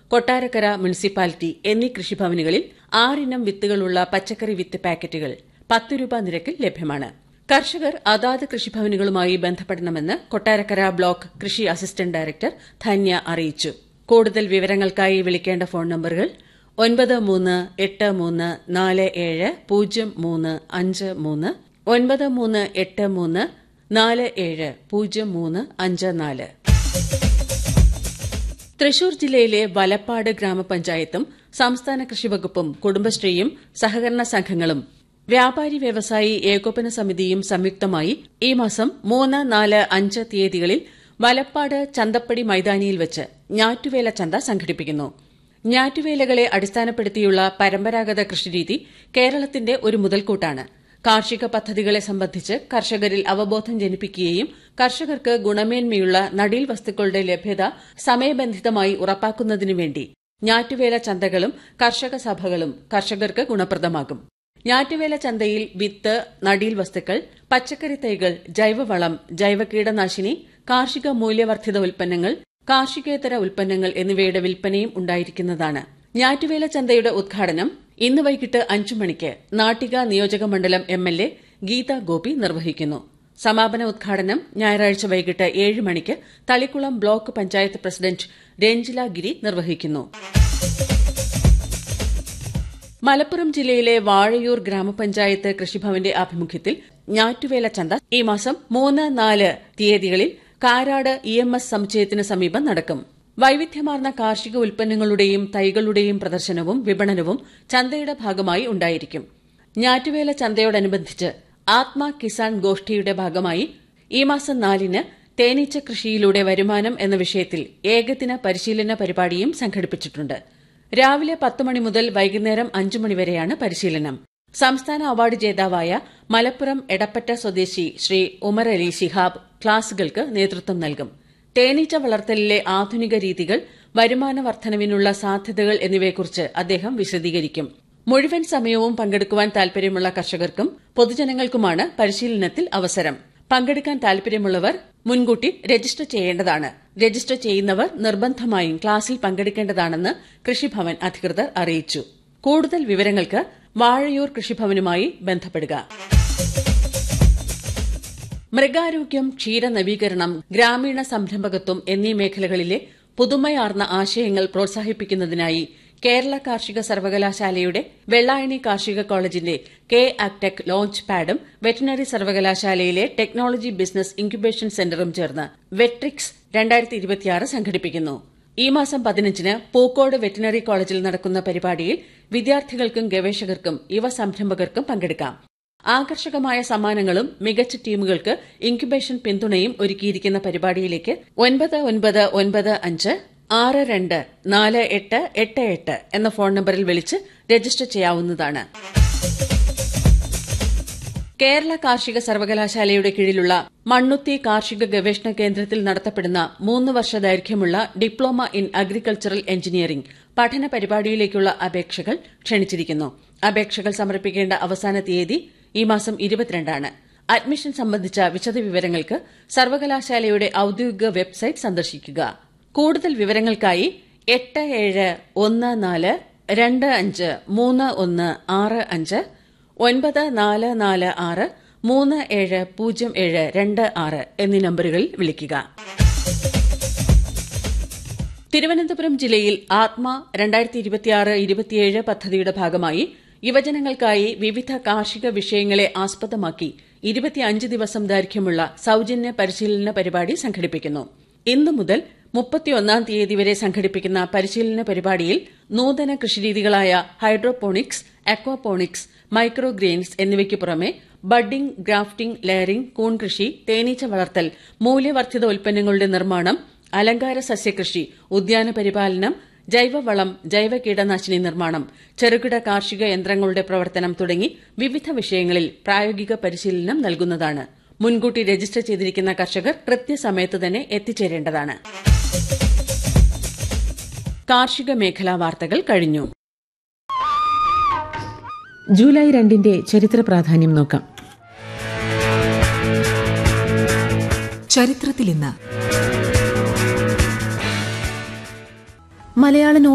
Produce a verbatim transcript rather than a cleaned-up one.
Kottarakkara municipality എന്നീ കൃഷിഭവനുകളിൽ ആറിനം വിത്തുകളുള്ള പച്ചക്കറി വിത്ത് പാക്കറ്റുകൾ പത്ത് രൂപ നിരക്കിൽ ലഭ്യമാണ്. കർഷകർ അതാത് കൃഷിഭവനുകളുമായി ബന്ധപ്പെടണമെന്ന് കൊട്ടാരക്കര ബ്ലോക്ക് കൃഷി അസിസ്റ്റന്റ് ഡയറക്ടർ ധന്യ അറിയിച്ചു. കൂടുതൽ വിവരങ്ങൾക്കായി വിളിക്കേണ്ട ഫോൺ നമ്പറുകൾ ഒൻപത് മൂന്ന് എട്ട് മൂന്ന് നാല് ഏഴ് പൂജ്യം മൂന്ന് അഞ്ച് മൂന്ന്, ഒൻപത് മൂന്ന് എട്ട് മൂന്ന് നാല് ഏഴ് പൂജ്യം മൂന്ന് അഞ്ച് നാല്. തൃശൂർ ജില്ലയിലെ വലപ്പാട് ഗ്രാമപഞ്ചായത്തും സംസ്ഥാന കൃഷിവകുപ്പും കുടുംബശ്രീയും സഹകരണ സംഘങ്ങളും വ്യാപാരി വ്യവസായി ഏകോപന സമിതിയും സംയുക്തമായി ഈ മാസം മൂന്ന് നാല് അഞ്ച് തീയതികളിൽ വലപ്പാട് ചന്തപ്പടി മൈതാനിയിൽ വെച്ച് ഞാറ്റുവേല ചന്ത സംഘടിപ്പിക്കുന്നു. ഞാറ്റുവേലകളെ അടിസ്ഥാനപ്പെടുത്തിയുള്ള പരമ്പരാഗത കൃഷിരീതി കേരളത്തിന്റെ ഒരു മുതൽക്കൂട്ടാണ്. കാർഷിക പദ്ധതികളെ സംബന്ധിച്ച് കർഷകരിൽ അവബോധം ജനിപ്പിക്കുകയും കർഷകർക്ക് ഗുണമേന്മയുള്ള നടീൽ വസ്തുക്കളുടെ ലഭ്യത സമയബന്ധിതമായി ഉറപ്പാക്കുന്നതിനുവേണ്ടി ഞാറ്റുവേല ചന്തകളും കർഷക സഭകളും കർഷകർക്ക് ഗുണപ്രദമാകും. ഞാറ്റുവേല ചന്തയിൽ വിത്ത്, നടീൽ വസ്തുക്കൾ, പച്ചക്കറി തൈകൾ, ജൈവവളം, ജൈവ കീടനാശിനി, കാർഷിക മൂല്യവർദ്ധിത ഉൽപ്പന്നങ്ങൾ, കാർഷികേതര ഉൽപ്പന്നങ്ങൾ എന്നിവയുടെ വിൽപ്പനയും ഉണ്ടായിരിക്കുന്നതാണ്. ഞാറ്റുവേല ചന്തയുടെ ഉദ്ഘാടനം ഇന്ന് വൈകിട്ട് അഞ്ചു മണിക്ക് നാട്ടിക നിയോജകമണ്ഡലം M L A Geetha Gopi നിർവഹിക്കുന്നു. സമാപന ഉദ്ഘാടനം ഞായറാഴ്ച വൈകിട്ട് ഏഴ് മണിക്ക് തളിക്കുളം ബ്ലോക്ക് പഞ്ചായത്ത് പ്രസിഡന്റ് രഞ്ജില ഗിരി നിർവഹിക്കുന്നു. മലപ്പുറം ജില്ലയിലെ വാഴയൂർ ഗ്രാമപഞ്ചായത്ത് കൃഷിഭവന്റെ ആഭിമുഖ്യത്തിൽ ഞാറ്റുവേല ചന്ത ഈ മാസം മൂന്ന് നാല് തീയതികളിൽ കാരാട് ഇ എം എസ് സമുച്ചയത്തിന് സമീപം നടക്കും. വൈവിധ്യമാർന്ന കാർഷിക ഉൽപ്പന്നങ്ങളുടെയും തൈകളുടെയും പ്രദർശനവും വിപണനവും ചന്തയുടെ ഭാഗമായി ഉണ്ടായിരിക്കും. ഞാറ്റുവേല ചന്തയോടനുബന്ധിച്ച് ആത്മ കിസാൻ ഗോഷ്ഠിയുടെ ഭാഗമായി ഈ മാസം നാലിന് തേനീച്ച കൃഷിയിലൂടെ വരുമാനം എന്ന വിഷയത്തിൽ ഏകദിന പരിശീലന പരിപാടിയും സംഘടിപ്പിച്ചിട്ടുണ്ട്. രാവിലെ പത്ത് മണി മുതൽ വൈകുന്നേരം അഞ്ചു മണിവരെയാണ് പരിശീലനം. സംസ്ഥാന അവാർഡ് ജേതാവായ മലപ്പുറം എടപ്പറ്റ സ്വദേശി ശ്രീ ഉമർ അലി ശിഹാബ് ക്ലാസുകൾക്ക് നേതൃത്വം നൽകും. തേനീച്ച വളർത്തലിലെ ആധുനിക രീതികൾ, വരുമാന വർധനവിനുള്ള സാധ്യതകൾ എന്നിവയെക്കുറിച്ച് അദ്ദേഹം വിശദീകരിക്കും. മുഴുവൻ സമയവും പങ്കെടുക്കുവാൻ താൽപര്യമുള്ള കർഷകർക്കും പൊതുജനങ്ങൾക്കുമാണ് പരിശീലനത്തിൽ അവസരം. പങ്കെടുക്കാൻ താൽപര്യമുള്ളവർ മുൻകൂട്ടി രജിസ്റ്റർ ചെയ്യേണ്ടതാണ്. രജിസ്റ്റർ ചെയ്യുന്നവർ നിർബന്ധമായും ക്ലാസിൽ പങ്കെടുക്കേണ്ടതാണെന്ന് കൃഷിഭവൻ അധികൃതർ അറിയിച്ചു. കൂടുതൽ വിവരങ്ങൾക്ക് വാഴയൂർ കൃഷിഭവനുമായി ബന്ധപ്പെടുക. മൃഗാരോഗ്യം, ക്ഷീരനവീകരണം, ഗ്രാമീണ സംരംഭകത്വം എന്നീ മേഖലകളിലെ പുതുമയാർന്ന ആശയങ്ങൾ പ്രോത്സാഹിപ്പിക്കുന്നതിനായി കേരള കാർഷിക സർവകലാശാലയുടെ വെള്ളായണി കാർഷിക കോളേജിന്റെ കെ ആക്ടെക് ലോഞ്ച് പാഡും വെറ്റിനറി സർവകലാശാലയിലെ ടെക്നോളജി ബിസിനസ് ഇൻക്യുബേഷൻ സെന്ററും ചേർന്ന് വെട്രിക്സ് രണ്ടായിരത്തി ഇരുപത്തിയാറ് സംഘടിപ്പിക്കുന്നു. ഈ മാസം പതിനഞ്ചിന് പൂക്കോട് വെറ്റിനറി കോളേജിൽ നടക്കുന്ന പരിപാടിയിൽ വിദ്യാർത്ഥികൾക്കും ഗവേഷകർക്കും യുവ സംരംഭകർക്കും പങ്കെടുക്കാം. ആകർഷകമായ സമ്മാനങ്ങളും മികച്ച ടീമുകൾക്ക് ഇൻക്യുബേഷൻ പിന്തുണയും ഒരുക്കിയിരിക്കുന്ന പരിപാടിയിലേക്ക് ഒൻപത് ഒൻപത് ഒൻപത് അഞ്ച് ആറ് രണ്ട് നാല് എട്ട് എട്ട് എട്ട് എന്ന ഫോൺ നമ്പറിൽ വിളിച്ച് രജിസ്റ്റർ ചെയ്യാവുന്നതാണ്. കേരള കാർഷിക സർവകലാശാലയുടെ കീഴിലുള്ള മണ്ണുത്തി കാർഷിക ഗവേഷണ കേന്ദ്രത്തിൽ നടത്തപ്പെടുന്ന മൂന്ന് വർഷ ദൈർഘ്യമുള്ള ഡിപ്ലോമ ഇൻ അഗ്രികൾച്ചറൽ എഞ്ചിനീയറിംഗ് പഠന പരിപാടിയിലേക്കുള്ള അപേക്ഷകൾ ക്ഷണിച്ചിരിക്കുന്നു. അപേക്ഷകൾ സമർപ്പിക്കേണ്ട അവസാന തീയതി ഈ മാസം ഇരുപത്തിരണ്ടാണ്. അഡ്മിഷൻ സംബന്ധിച്ച വിശദവിവരങ്ങൾക്ക് സർവകലാശാലയുടെ ഔദ്യോഗിക വെബ്സൈറ്റ് സന്ദർശിക്കുക. കൂടുതൽ വിവരങ്ങൾക്കായി എട്ട് ഏഴ് ഒന്ന് നാല് രണ്ട് അഞ്ച് മൂന്ന് ഒന്ന് ആറ് അഞ്ച്, ഒൻപത് നാല് നാല് ആറ് മൂന്ന് ഏഴ് പൂജ്യം ഏഴ് രണ്ട് ആറ് എന്നീ നമ്പറുകളിൽ വിളിക്കുക. തിരുവനന്തപുരം ജില്ലയിൽ ആത്മ രണ്ടായിരത്തി ഇരുപത്തിയാറ് ഇരുപത്തിയേഴ് പദ്ധതിയുടെ ഭാഗമായി യുവജനങ്ങൾക്കായി വിവിധ കാർഷിക വിഷയങ്ങളെ ആസ്പദമാക്കി ഇരുപത്തിയഞ്ച് ദിവസം ദൈർഘ്യമുള്ള സൌജന്യ പരിശീലന പരിപാടി സംഘടിപ്പിക്കുന്നു. ഇന്നു മുതൽ മുപ്പത്തിയൊന്നാം തീയതി വരെ സംഘടിപ്പിക്കുന്ന പരിശീലന പരിപാടിയിൽ നൂതന കൃഷിരീതികളായ ഹൈഡ്രോപോണിക്സ്, അക്വാപോണിക്സ്, മൈക്രോ ഗ്രെയിൻസ് എന്നിവയ്ക്ക് പുറമെ ബഡ്ഡിംഗ്, ഗ്രാഫ്റ്റിംഗ്, ലെയറിംഗ്, കൂൺകൃഷി, തേനീച്ച വളർത്തൽ, മൂല്യവർദ്ധിത ഉൽപ്പന്നങ്ങളുടെ നിർമ്മാണം, അലങ്കാര സസ്യകൃഷി, ഉദ്യാന പരിപാലനം, ജൈവവളം, ജൈവ കീടനാശിനി നിർമ്മാണം, ചെറുകിട കാർഷിക യന്ത്രങ്ങളുടെ പ്രവർത്തനം തുടങ്ങി വിവിധ വിഷയങ്ങളിൽ പ്രായോഗിക പരിശീലനം നൽകുന്നതാണ്. മുൻകൂട്ടി രജിസ്റ്റർ ചെയ്തിരിക്കുന്ന കർഷകർ കൃത്യസമയത്ത് തന്നെ എത്തിച്ചേരേണ്ടതാണ്. കാർഷിക മേഖലാ വാർത്തകൾ കഴിഞ്ഞു. ജൂലൈ രണ്ടിന്റെ ചരിത്ര പ്രാധാന്യം നോക്കാം. ചരിത്രത്തിൽ ഇന്ന് മലയാള